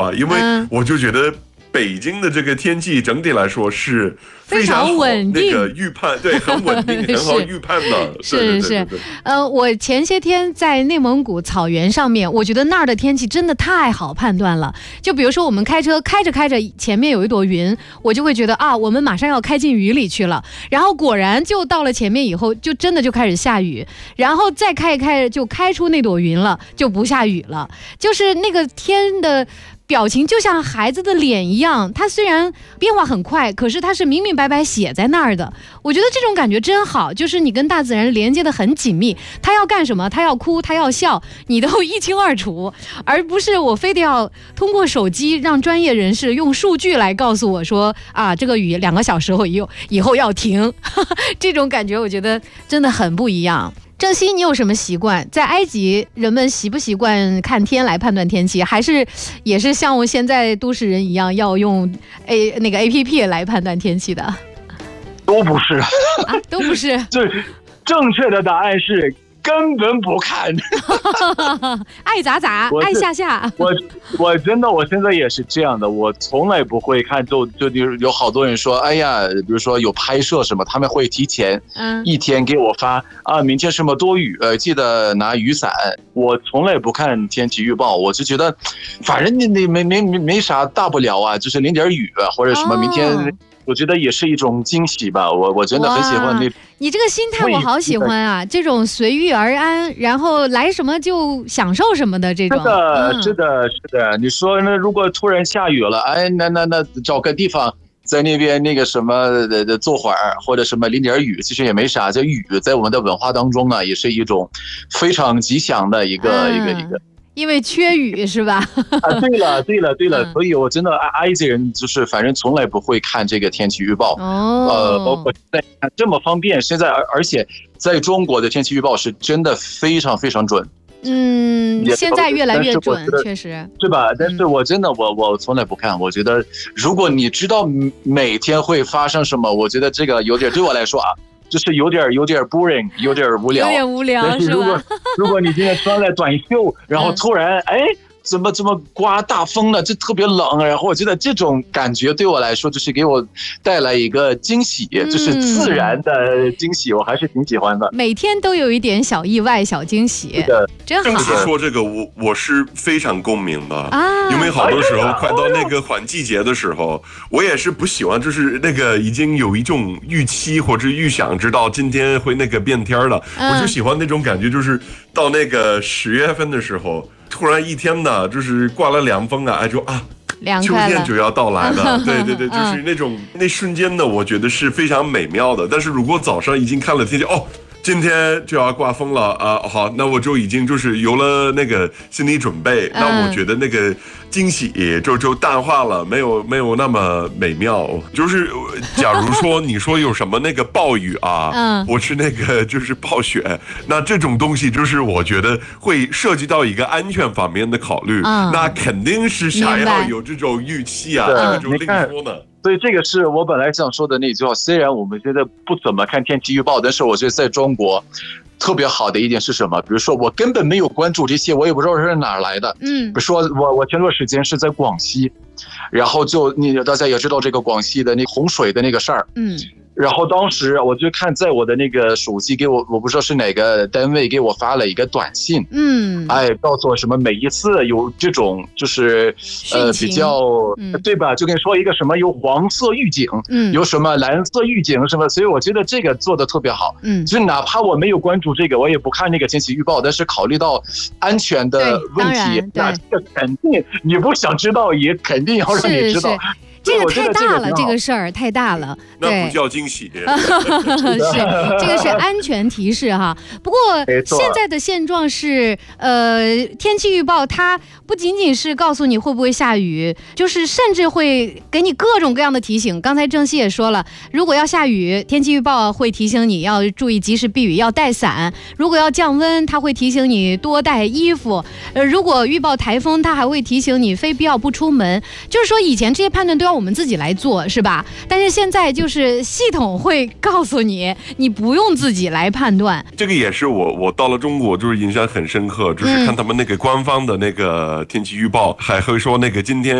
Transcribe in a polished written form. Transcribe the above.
了，因为我就觉得北京的这个天气整体来说是非常稳定， 那个预判对很稳定，很好预判的。 是，我前些天在内蒙古草原上面，我觉得那儿的天气真的太好判断了。就比如说我们开车开着开着，前面有一朵云，我就会觉得啊，我们马上要开进雨里去了。然后果然就到了前面以后，就真的就开始下雨，然后再开着开着就开出那朵云了，就不下雨了。就是那个天的表情就像孩子的脸一样，它虽然变化很快，可是它是明明白白写在那儿的。我觉得这种感觉真好，就是你跟大自然连接的很紧密，它要干什么，它要哭，它要笑，你都一清二楚，而不是我非得要通过手机让专业人士用数据来告诉我说啊，这个雨2个小时以后要停这种感觉我觉得真的很不一样。郑希，你有什么习惯？在埃及，人们习不习惯看天来判断天气，还是也是像我现在都市人一样要用那个 APP 来判断天气的？ 都不是都不是。 对，正确的答案是根本不看爱咋咋，爱下下。 我真的，我现在也是这样的，我从来不会看。就有好多人说，哎呀，比如说有拍摄什么，他们会提前一天给我发啊，明天什么多雨，记得拿雨伞。我从来不看天气预报，我就觉得，反正你没啥大不了啊，就是淋点雨或者什么，明天。我觉得也是一种惊喜吧，我真的很喜欢那。 你这个心态我好喜欢啊，这种随遇而安，然后来什么就享受什么的这种。 是的。你说那如果突然下雨了，哎，那找个地方在那边那个什么坐会儿，或者什么淋点雨，其实也没啥。这雨在我们的文化当中呢，也是一种非常吉祥的一个。 因为缺雨是吧？ 对了，所以我真的埃及人就是反正从来不会看这个天气预报。包括在这么方便，现在而且在中国的天气预报是真的非常非常准。 现在越来越准，确实是吧？ 但是我真的我从来不看，我觉得如果你知道每天会发生什么，我觉得这个有点对我来说啊。就是有点 boring， 有点无聊， 是吧？ 如果你今天穿了短袖，然后突然怎么刮大风了，这特别冷，然后我觉得这种感觉对我来说就是给我带来一个惊喜，就是自然的惊喜，我还是挺喜欢的。 每天都有一点小意外、小惊喜，真好。 正说这个，我是非常共鸣的啊，因为好多时候快到那个换季节的时候，我也是不喜欢，就是那个已经有一种预期或者预想，知道今天会那个变天了，我就喜欢那种感觉，就是到那个10月份的时候。突然一天呢，就是刮了凉风啊，秋天就要到来了，对，就是那瞬间呢，我觉得是非常美妙的。但是如果早上已经看了天气，今天就要刮风了啊，好，那我就已经就是有了那个心理准备，那我觉得那个惊喜就淡化了，没有那么美妙。就是假如说你说有什么那个暴雨啊，或是那个就是暴雪，那这种东西就是我觉得会涉及到一个安全方面的考虑，那肯定是想要有这种预期啊，这个就另说呢。 所以这个是我本来想说的那句话，虽然我们现在不怎么看天气预报，但是我觉得在中国特别好的一点是什么？比如说我根本没有关注这些，我也不知道是哪来的。比如说我前段时间是在广西，然后大家也知道这个广西的那洪水的那个事儿。然后当时我就看在我的那个手机给我不知道是哪个单位给我发了一个短信，告诉我什么每一次有这种就是比较对吧？就跟你说一个什么有黄色预警，有什么蓝色预警什么，所以我觉得这个做的特别好。就是哪怕我没有关注这个，我也不看那个天气预报，但是考虑到安全的问题，那这个肯定你不想知道，也肯定要让你知道。 这个太大了，这个事儿太大了， 那不叫惊喜。 是，这个是安全提示哈。不过现在的现状是，天气预报它不仅仅是告诉你会不会下雨，就是甚至会给你各种各样的提醒。刚才郑希也说了，如果要下雨，天气预报会提醒你要注意及时避雨，要带伞；如果要降温，它会提醒你多带衣服；如果预报台风，它还会提醒你非必要不出门。就是说，以前这些判断都要我们自己来做，是吧？但是现在就是系统会告诉你，你不用自己来判断。 这个也是我到了中国就是印象很深刻，就是看他们那个官方的那个天气预报，还会说那个今天